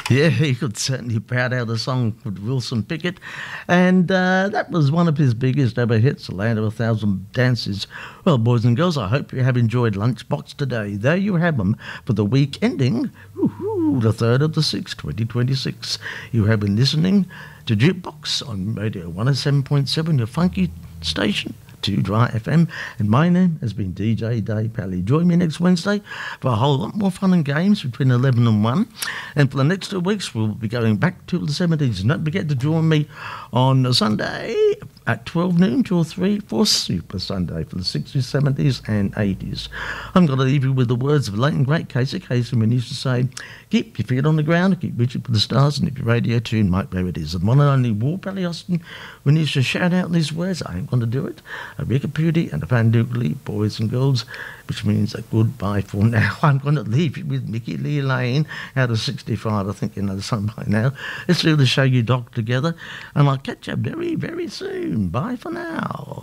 Yeah, he could certainly proud out the song with Wilson Pickett. And that was one of his biggest ever hits, The Land of a Thousand Dances. Well, boys and girls, I hope you have enjoyed Lunchbox today. There you have them for the week ending, the 3rd of the 6th, 2026. You have been listening to Jukebox on Radio 107.7, your funky station. 2 Dry FM, and my name has been DJ Dave Pally. Join me next Wednesday for a whole lot more fun and games between 11 and 1, and for the next 2 weeks we'll be going back to the 70s. And don't forget to join me on Sunday at 12 noon till 3 for Super Sunday for the 60s, 70s and 80s. I'm going to leave you with the words of late and great Casey Kasem, when he used to say, keep your feet on the ground, keep reaching for the stars, and if your radio tune might where it is. And one and only War Pally Austin, when he used to shout out these words, I ain't going to do it. A Rickaputi and a Pandugli, boys and girls, which means a goodbye for now. I'm going to leave you with Mickey Lee Lane out of 65. I think you know the song by now. Let's do the Show You Doc together, and I'll catch you very, very soon. Bye for now.